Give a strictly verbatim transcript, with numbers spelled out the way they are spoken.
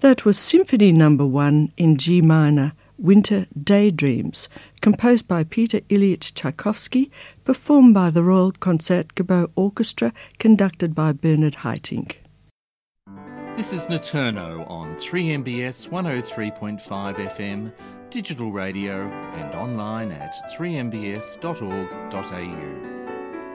That was Symphony Number One in G minor, Winter Daydreams, composed by Peter Ilyich Tchaikovsky, performed by the Royal Concertgebouw Orchestra, conducted by Bernard Haitink. This is Naturno on three M B S one oh three point five F M, digital radio and online at three m b s dot org dot a u.